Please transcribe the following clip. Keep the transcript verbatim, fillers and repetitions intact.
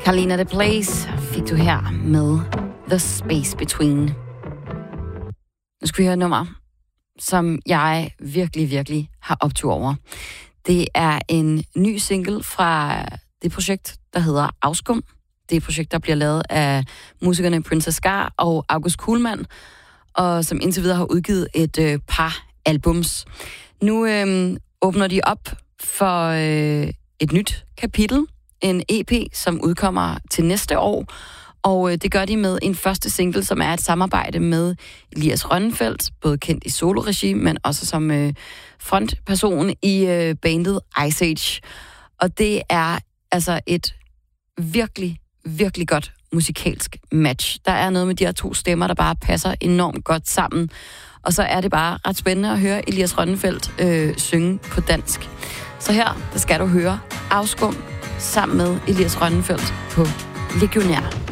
Carlina The Place fik du her med The Space Between. Nu skal vi høre et nummer, som jeg virkelig, virkelig har optur over. Det er en ny single fra det projekt, der hedder Afskum. Det er et projekt, der bliver lavet af musikerne Princess Scar og August Kuhlmann, og som indtil videre har udgivet et øh, par albums. Nu øh, åbner de op for øh, et nyt kapitel, en E P, som udkommer til næste år, og øh, det gør de med en første single, som er et samarbejde med Elias Rønnenfeldt, både kendt i soloregi, men også som øh, frontperson i øh, bandet Ice Age. Og det er altså et virkelig, virkelig godt musikalsk match. Der er noget med de her to stemmer, der bare passer enormt godt sammen. Og så er det bare ret spændende at høre Elias Rønnenfeldt øh, synge på dansk. Så her, der skal du høre Afskum sammen med Elias Rønnenfeldt på Legionær.